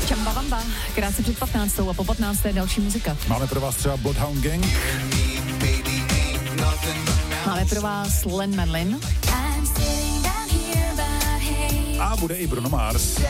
Čambavamba, krátce před 15. a po 15. další muzika. Máme pro vás třeba Bloodhound Gang. Máme pro vás Len Manlin. A bude i Bruno Mars.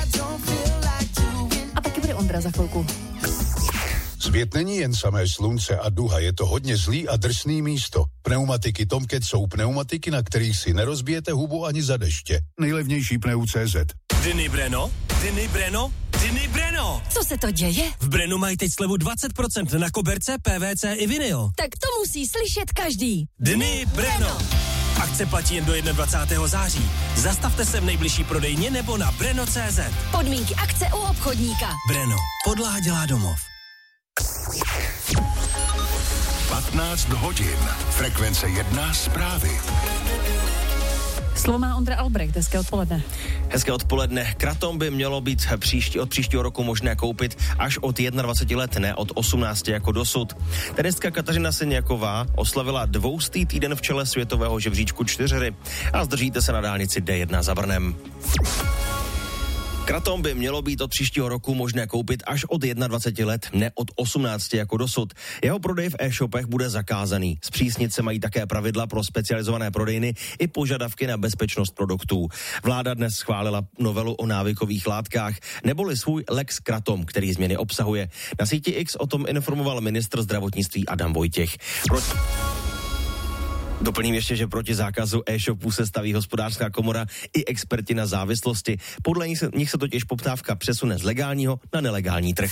A taky bude Ondra za chvilku. Svět není jen samé slunce a duha, je to hodně zlý a drsný místo. Pneumatiky Tomcat jsou pneumatiky, na kterých si nerozbijete hubu ani za deště. Nejlevnější pneu.cz. Dny Breno, Dny Breno, Dny Breno. Co se to děje? V Brenu mají teď slevu 20% na koberce, PVC i vinyl. Tak to musí slyšet každý. Dny Breno. Akce platí jen do 21. září. Zastavte se v nejbližší prodejně nebo na breno.cz. Podmínky akce u obchodníka. Breno. Podlaha dělá domov. 15 hodin. Frekvence 1 zprávy. Slovo má Ondra Albrecht, hezké odpoledne. Hezké odpoledne. Kratom by mělo být od příštího roku možné koupit až od 21 let, ne od 18 jako dosud. Tenistka Kateřina Siniaková oslavila 200. týden v čele světového žebříčku čtyřhry a zdržíte se na dálnici D1 za Brnem. Kratom by mělo být od příštího roku možné koupit až od 21 let, ne od 18 jako dosud. Jeho prodej v e-shopech bude zakázaný. Zpřísnit se mají také pravidla pro specializované prodejny i požadavky na bezpečnost produktů. Vláda dnes schválila novelu o návykových látkách, neboli svůj Lex Kratom, který změny obsahuje. Na síti X o tom informoval ministr zdravotnictví Adam Vojtěch. Doplním ještě, že proti zákazu e-shopů se staví Hospodářská komora i experti na závislosti. Podle nich se totiž poptávka přesune z legálního na nelegální trh.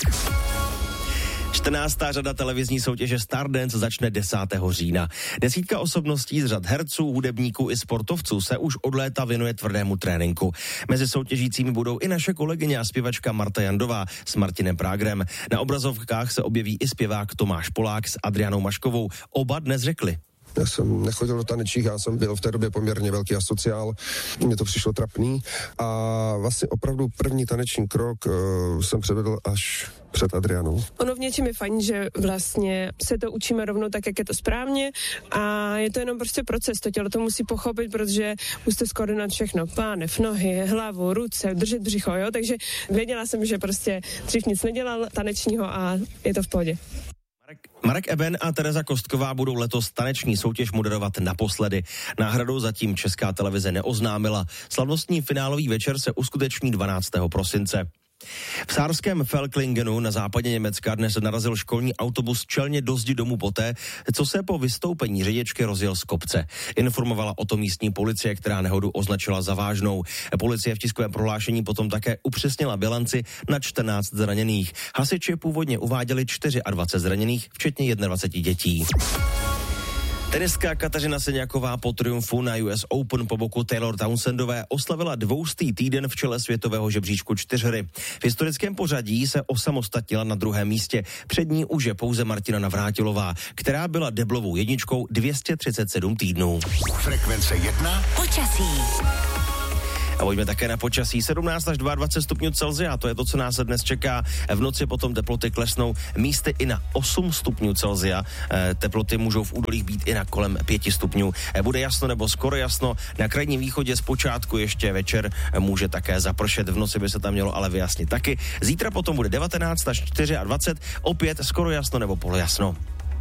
14. řada televizní soutěže Stardance začne 10. října. Desítka osobností z řad herců, hudebníků i sportovců se už od léta věnuje tvrdému tréninku. Mezi soutěžícími budou i naše kolegyně a zpěvačka Marta Jandová s Martinem Prágrem. Na obrazovkách se objeví i zpěvák Tomáš Polák s Adrianou Maškovou. Oba dnes řekli: Já jsem nechodil do tanečních, já jsem byl v té době poměrně velký asociál, mně to přišlo trapný a vlastně opravdu první taneční krok jsem předvedl až před Adrianou. Ono v něčem je fajn, že vlastně se to učíme rovnou tak, jak je to správně a je to jenom prostě proces, to tělo to musí pochopit, protože musíte skoordinovat všechno, pánev, nohy, hlavu, ruce, držet břicho, jo, takže věděla jsem, že prostě dřív nic nedělal tanečního a je to v pohodě. Marek Eben a Tereza Kostková budou letos taneční soutěž moderovat naposledy. Náhradu zatím Česká televize neoznámila. Slavnostní finálový večer se uskuteční 12. prosince. V sárském Velklingenu na západě Německa dnes narazil školní autobus čelně do zdi domu poté, co se po vystoupení řidičky rozjel z kopce. Informovala o tom místní policie, která nehodu označila za vážnou. Policie v tiskovém prohlášení potom také upřesnila bilanci na 14 zraněných. Hasiči původně uváděli 24 zraněných, včetně 21 dětí. Tenistka Kateřina Siniaková po triumfu na US Open po boku Taylor Townsendové oslavila 200. týden v čele světového žebříčku čtyřhry. V historickém pořadí se osamostatnila na druhém místě. Před ní už je pouze Martina Navrátilová, která byla deblovou jedničkou 237 týdnů. Frekvence 1. Počasí. A pojďme také na počasí. 17 až 22 stupňů Celsia, to je to, co nás dnes čeká. V noci potom teploty klesnou místy i na 8 stupňů Celsia. Teploty můžou v údolích být i na kolem 5 stupňů. Bude jasno nebo skoro jasno. Na krajním východě zpočátku ještě večer může také zapršet. V noci by se tam mělo ale vyjasnit taky. Zítra potom bude 19 až 24, opět skoro jasno nebo polojasno.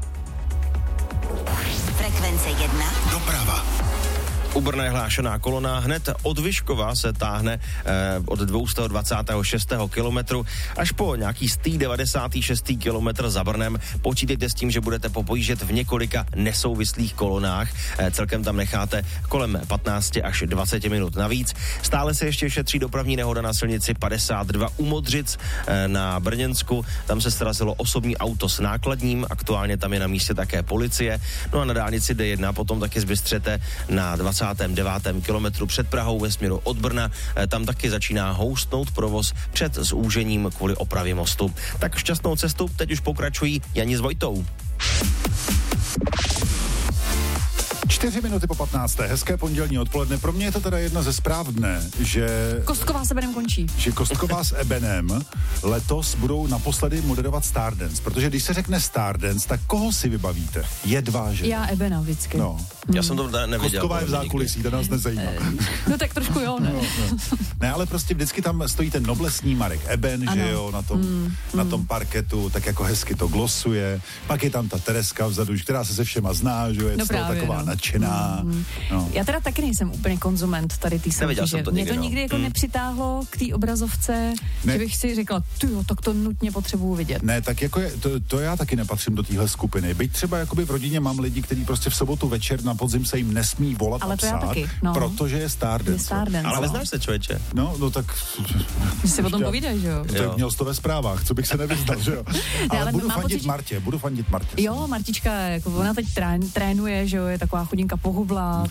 Frekvence 1. Doprava. U Brna je hlášená kolona, hned od Vyškova se táhne od 226. kilometru až po nějaký 196. kilometr za Brnem. Počítejte s tím, že budete popojíždět v několika nesouvislých kolonách. Celkem tam necháte kolem 15 až 20 minut navíc. Stále se ještě šetří dopravní nehoda na silnici 52 u Modřic na Brněnsku. Tam se srazilo osobní auto s nákladním, aktuálně tam je na místě také policie. No a na dálnici D1 potom taky zbystřete na 29. kilometru před Prahou ve směru od Brna. Tam taky začíná houstnout provoz před zúžením kvůli opravě mostu. Tak šťastnou cestu teď už pokračují Jani s Vojtou. 4 minuty po 15. Hezké pondělní odpoledne. Pro mě je to teda jedna ze zpráv dne, že Kostková s Ebenem končí. Že Kostková s Ebenem letos budou naposledy moderovat Stardance, protože když se řekne Stardance, tak koho si vybavíte? Jedva, že? Já Ebena vždycky. No. Já jsem to neviděl. Kostková je v zákulisí, to nás nezajímá. No tak trošku jo, ne? No. Ne, ale prostě vždycky tam stojí ten noblesní Marek Eben, ano. Že jo, na tom parketu, tak jako hezky to glosuje. Pak je tam ta Tereska vzadu, která se všema zná, že jo, je právě, taková nadšená. No. Já teda taky nejsem úplně konzument tady té soutěže. Mě to nikdy jako nepřitáhlo k té obrazovce, ne. Že bych si řekla, tyjo, tak to nutně potřebuju vidět. Ne, tak jako to já taky nepatřím do téhle skupiny. Byť třeba jakoby v rodině mám lidi, kteří prostě v sobotu večer na podzim se jim nesmí volat a psát, taky, no. Protože je Stardance. Ale neznáš se, člověče. No tak... Že si o tom povídáš, že jo? Tak měl jsi to ve zprávách, co bych se nevyznal, že jo? Ale budu fandit Martě. Jo, Martička, jako ona teď trénuje, že jo, je taková chudinka pohubla,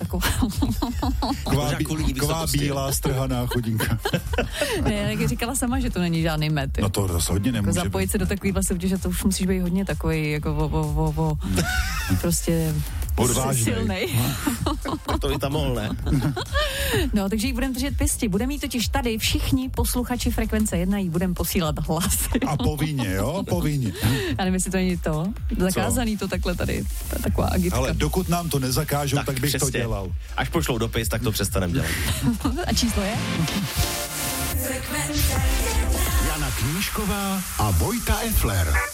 taková bílá, strhaná chudinka. Ne, jak říkala sama, že to není žádný met. No to rozhodně nemůže. Jako zapojit se do takovýhle soutěže, to už musíš být hodně takový, jako prostě silnej. To by tam mohl, ne? No, takže jí budeme držet pěsti. Budeme jí totiž tady všichni posluchači Frekvence 1 jí budeme posílat hlasy. A povinně, jo? Povinně. Já nevím, jestli to není to. Zakázaný to takhle tady. To je taková agitka. Ale dokud nám to nezakážou, tak bych to dělal. Až pošlou dopis, tak to přestanem dělat. A číslo je? Jana Knížková a Vojta Effler.